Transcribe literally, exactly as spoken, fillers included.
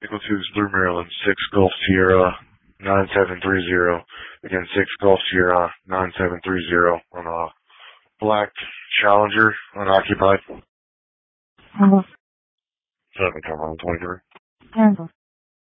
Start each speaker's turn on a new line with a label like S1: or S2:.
S1: Equal to is Blue Maryland, six Golf Sierra, nine seven three zero. Again, six Golf Sierra, nine seven three zero on a black Challenger, unoccupied.
S2: Tango.
S1: seven, come on, twenty-three.
S2: Tango.